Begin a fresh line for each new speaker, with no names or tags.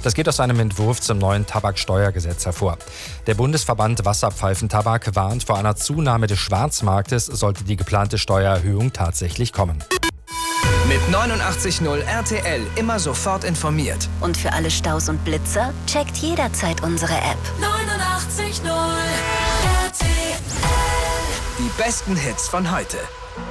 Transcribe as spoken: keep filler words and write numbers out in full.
Das geht aus einem Entwurf zum neuen Tabaksteuergesetz hervor. Der Bundesverband Wasserpfeifentabak warnt vor einer Zunahme des Schwarzmarktes, sollte die geplante Steuererhöhung tatsächlich kommen.
Mit neunundachtzig Komma null R T L immer sofort informiert.
Und für alle Staus und Blitzer checkt jederzeit unsere App.
neunundachtzig Komma null R T L.
Die besten Hits von heute.